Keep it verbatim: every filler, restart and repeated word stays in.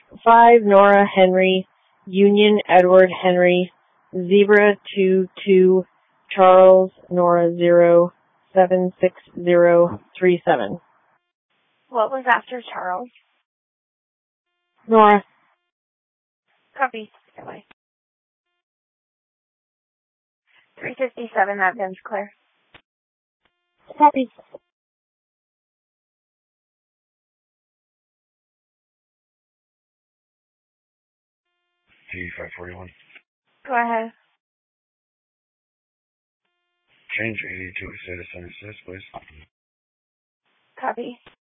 five Nora Henry, Union Edward Henry, Zebra two two, Charles Nora zero, seven six zero three seven. What was after Charles? Nora. Copy. Goodbye. three fifty-seven, that gun's clear. Copy. T five forty-one. Go ahead. Change eighty to a status center assist, please. Copy.